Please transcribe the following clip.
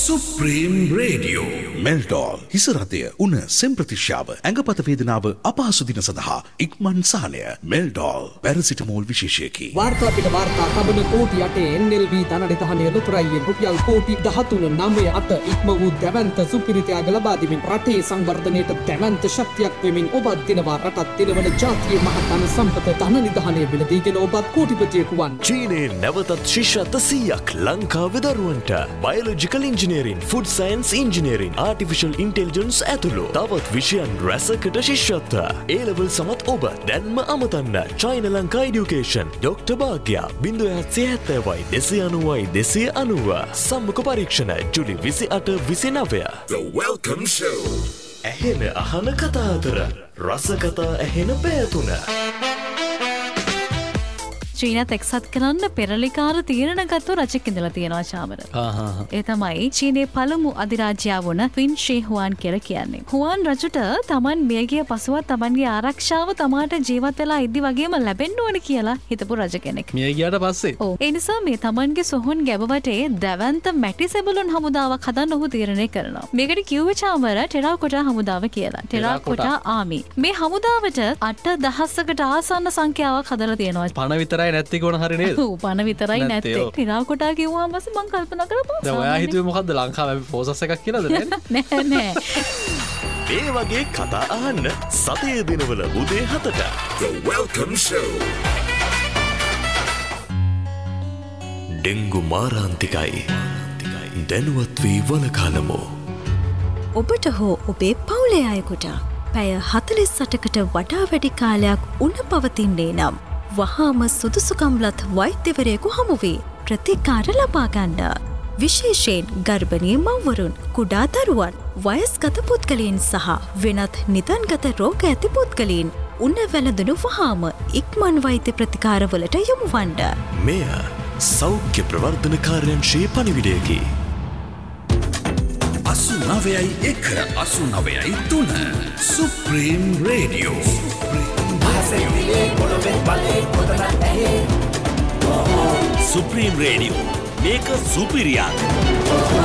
Supreme Radio. Meldol හිසරදය උණ සෙම්ප්‍රතිශ්‍යාව ඇඟපත වේදනාව අපහසු දින සඳහා ඉක්මන් සහනය මෙල්ඩෝල් පැරසිටමෝල් විශේෂයකි. වාර්තා පිට වාර්තා තබන කෝටි 8 NLB ධනනිධානය ලොතරැයියෙන් රුපියල් කෝටි 13.98 ඉක්ම වූ දැවැන්ත සුපිරිතයාග ලබා දෙමින් රටේ සංවර්ධනයට දැවැන්ත ශක්තියක් වෙමින් ඔබත් දිනවා රටත් දිනවන ජාතියේ මහතන සම්පත ධනනිධානය බිලදීගෙන ඔබත් කෝටිපතියෙකු වන්. චීනයේ නැවතත් ශිෂ්‍යත්ව 100ක් ලංකාවේ දරුවන්ට biological engineering food science engineering artificial intelligence ඇතුළු තවත් විෂයන් රැසකට ශිෂ්‍යත්ව A-level සමත් ඔබ දැන්ම අමතන්න චයින ලංකා එඩියුකේෂන් ඩොක්ටර් භාග්‍යා 070යි 290යි 290 සම්මුඛ පරීක්ෂණ ජුලි 28-29. The Welcome Show. ඇහෙන අහන කතා අතර රස කතා ඇහෙන පැතුන. චීනත් එක්සත් කරන්න පෙරලිකාර තීරණ ගත්තු රජෙක් ඉඳලා තියෙනවා චාමර. ඒ තමයි චීනයේ පළමු අධිරාජ්‍යයා වුණ ෆින් ෂී හුවාන් කියලා කියන්නේ. හුවාන් රජුට තමන් මිය ගිය පසුවත් තමන්ගේ ආරක්ෂාව තමාට ජීවත් වෙලා ඉද්දි වගේම ලැබෙන්න ඕන කියලා හිතපු රජ කෙනෙක්. මිය ගියාට පස්සේ. ඔව්. ඒ නිසා මේ තමන්ගේ සොහොන් ගැබ වටේ දැවැන්ත මැටි සෙබළුන් හමුදාවක් හදන්න ඔහු තීරණය කරනවා. මේකට කිව්වේ චාමර ටෙරාකොටා හමුදාව කියලා. Terracotta army. මේ හමුදාවට 8000කට ආසන්න සංඛ්‍යාවක් හදලා තියෙනවා. පණ විතරයි නැති කොන හරි නේද? ඔව් පණ විතරයි නැත්තේ. ටෙරාකොටා කිව්වම පස්සේ මං කල්පනා කරපුවා. දැන් ඔයා හිතුවේ මොකද්ද ලංකාවේ අපි ෆෝසස් එකක් කියලාද නෑ? නෑ. මේ වගේ කතා අහන්න සතියේ දිනවල උදේ 7ට The Welcome Show. ඩෙංගු මාරාන්තිකයි. දැනුවත් වී වළකාලමු. ඔබට හෝ ඔබේ පවුලේ අයෙකුට පැය 48කට වඩා වැඩි කාලයක් උණ පවතින්නේ නම් වහාම සුදුසුකම්ලත් වෛද්‍යවරයෙකු හමුවී ප්‍රතිකාර ලබා ගන්න. විශේෂයෙන් ගර්භණී මව්වරුන්, කුඩා දරුවන්, වයස්ගත පුද්ගලයන් සහ වෙනත් නිදන්ගත රෝග ඇති පුද්ගලයන් උණ වැළඳුණු වහාම ඉක්මන් වෛද්‍ය ප්‍රතිකාරවලට යොමු වන්න. මෙය සෞඛ්‍ය ප්‍රවර්ධන කාර්යාංශයේ පණිවිඩයකි. 89.1 Supreme Radio. සුප්‍රීම් රේඩියෝ මේක සුපිරියක්.